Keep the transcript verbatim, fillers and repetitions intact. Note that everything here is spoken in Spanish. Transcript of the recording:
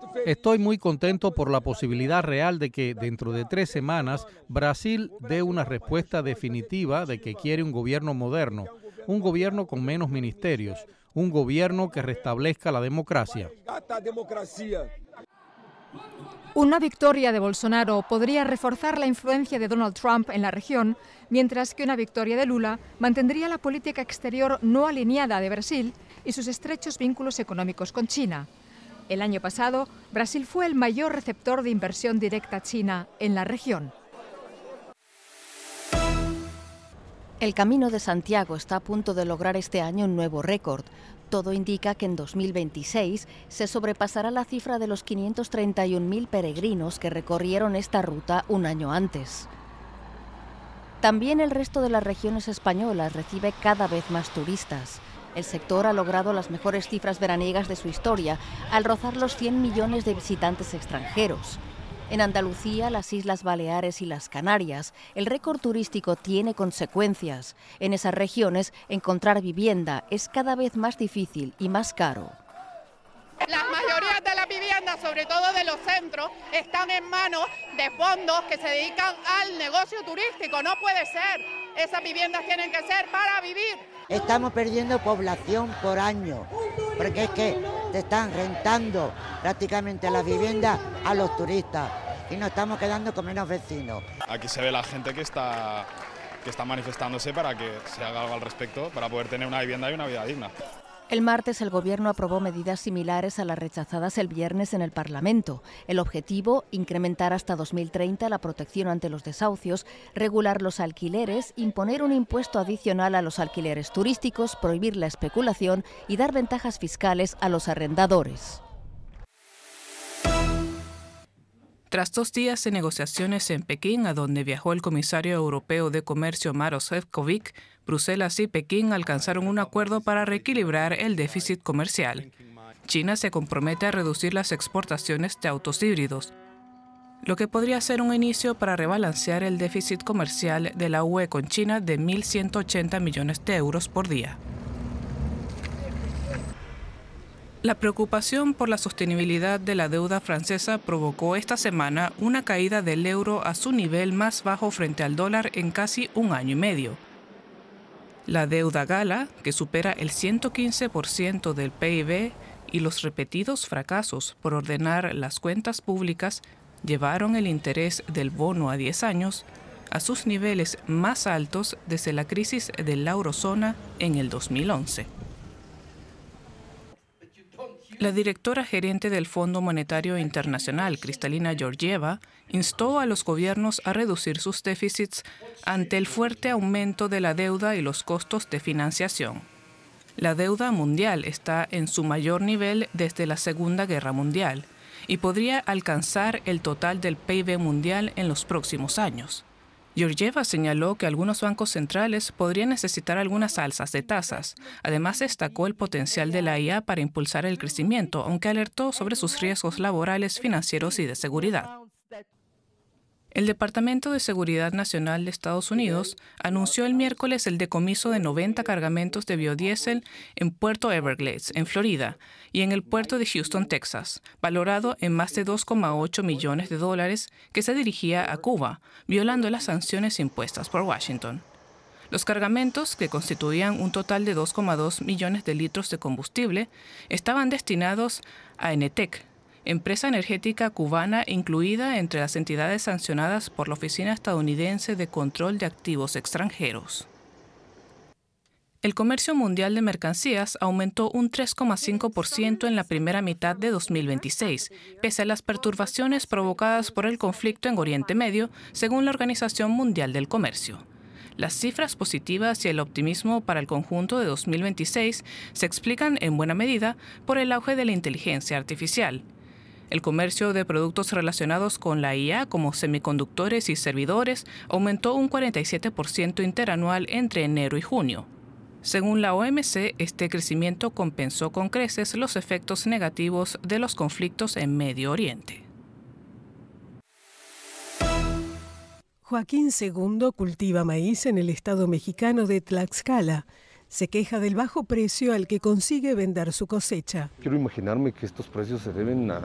Estoy muy contento por la posibilidad real de que dentro de tres semanas Brasil dé una respuesta definitiva de que quiere un gobierno moderno, un gobierno con menos ministerios, un gobierno que restablezca la democracia. Una victoria de Bolsonaro podría reforzar la influencia de Donald Trump en la región, mientras que una victoria de Lula mantendría la política exterior no alineada de Brasil y sus estrechos vínculos económicos con China. El año pasado, Brasil fue el mayor receptor de inversión directa china en la región. El Camino de Santiago está a punto de lograr este año un nuevo récord. Todo indica que en dos mil veintiséis se sobrepasará la cifra de los quinientos treinta y un mil peregrinos que recorrieron esta ruta un año antes. También el resto de las regiones españolas recibe cada vez más turistas. El sector ha logrado las mejores cifras veraniegas de su historia, al rozar los cien millones de visitantes extranjeros. En Andalucía, las Islas Baleares y las Canarias, el récord turístico tiene consecuencias. En esas regiones, encontrar vivienda es cada vez más difícil y más caro. La mayoría de las viviendas, sobre todo de los centros, están en manos de fondos que se dedican al negocio turístico. No puede ser. Esas viviendas tienen que ser para vivir. Estamos perdiendo población por año, porque es que te están rentando prácticamente las viviendas a los turistas y nos estamos quedando con menos vecinos. Aquí se ve la gente que está, que está manifestándose para que se haga algo al respecto, para poder tener una vivienda y una vida digna. El martes el Gobierno aprobó medidas similares a las rechazadas el viernes en el Parlamento. El objetivo, incrementar hasta dos mil treinta la protección ante los desahucios, regular los alquileres, imponer un impuesto adicional a los alquileres turísticos, prohibir la especulación y dar ventajas fiscales a los arrendadores. Tras dos días de negociaciones en Pekín, a donde viajó el comisario europeo de Comercio Maroš Šefčovič, Bruselas y Pekín alcanzaron un acuerdo para reequilibrar el déficit comercial. China se compromete a reducir las exportaciones de autos híbridos, lo que podría ser un inicio para rebalancear el déficit comercial de la U E con China de mil ciento ochenta millones de euros por día. La preocupación por la sostenibilidad de la deuda francesa provocó esta semana una caída del euro a su nivel más bajo frente al dólar en casi un año y medio. La deuda gala, que supera el ciento quince por ciento del P I B, y los repetidos fracasos por ordenar las cuentas públicas llevaron el interés del bono a diez años a sus niveles más altos desde la crisis de la eurozona en el dos mil once. La directora gerente del Fondo Monetario Internacional, Kristalina Georgieva, instó a los gobiernos a reducir sus déficits ante el fuerte aumento de la deuda y los costos de financiación. La deuda mundial está en su mayor nivel desde la Segunda Guerra Mundial y podría alcanzar el total del P I B mundial en los próximos años. Georgieva señaló que algunos bancos centrales podrían necesitar algunas alzas de tasas. Además, destacó el potencial de la I A para impulsar el crecimiento, aunque alertó sobre sus riesgos laborales, financieros y de seguridad. El Departamento de Seguridad Nacional de Estados Unidos anunció el miércoles el decomiso de noventa cargamentos de biodiesel en Puerto Everglades, en Florida, y en el puerto de Houston, Texas, valorado en más de dos coma ocho millones de dólares, que se dirigía a Cuba, violando las sanciones impuestas por Washington. Los cargamentos, que constituían un total de dos coma dos millones de litros de combustible, estaban destinados a Enetec, empresa energética cubana incluida entre las entidades sancionadas por la Oficina Estadounidense de Control de Activos Extranjeros. El comercio mundial de mercancías aumentó un tres coma cinco por ciento en la primera mitad de dos mil veintiséis, pese a las perturbaciones provocadas por el conflicto en Oriente Medio, según la Organización Mundial del Comercio. Las cifras positivas y el optimismo para el conjunto de dos mil veintiséis se explican en buena medida por el auge de la inteligencia artificial. El comercio de productos relacionados con la I A, como semiconductores y servidores, aumentó un cuarenta y siete por ciento interanual entre enero y junio. Según la O M C, este crecimiento compensó con creces los efectos negativos de los conflictos en Medio Oriente. Joaquín segundo cultiva maíz en el estado mexicano de Tlaxcala. Se queja del bajo precio al que consigue vender su cosecha. Quiero imaginarme que estos precios se deben a,